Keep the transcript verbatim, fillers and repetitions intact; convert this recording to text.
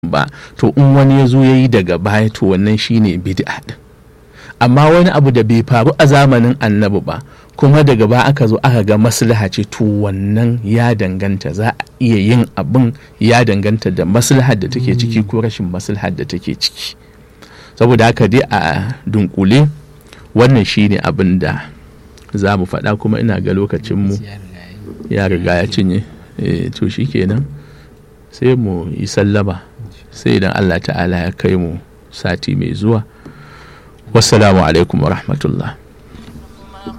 ba, to in wani ya zo ya yi daga baya to wannan shine bid'a din. Amma wani abu da bai faru a zamanin annabi ba kuma daga baya aka zo aka ga maslaha ce, to wannan ya danganta, za a iya yin abin, ya danganta da maslahar da take ciki ko rashin maslahar da take ciki. Saboda haka dai a dunkule wannan shine abin da za mu faɗa, kuma ina ga lokacinmu ya riga ya cinye. E, to shi kenan sai mu yi sallama, sai idan Allah ta'ala ya kai mu sati mai zuwa. Wassalamu alaikum wa rahmatullah.